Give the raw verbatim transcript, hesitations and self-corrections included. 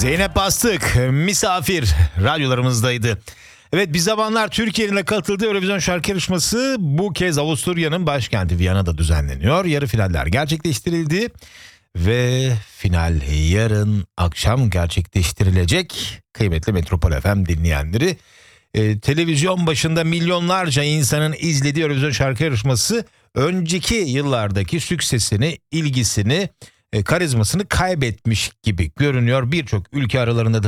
Zeynep Bastık misafir radyolarımızdaydı. Evet, bir zamanlar Türkiye'nin de katıldığı Eurovision şarkı yarışması bu kez Avusturya'nın başkenti Viyana'da düzenleniyor. Yarı finaller gerçekleştirildi ve final yarın akşam gerçekleştirilecek. Kıymetli Metropol F M dinleyenleri, e, televizyon başında milyonlarca insanın izlediği Eurovision şarkı yarışması önceki yıllardaki süksesini, ilgisini, e, karizmasını kaybetmiş gibi görünüyor. Birçok ülke aralarında da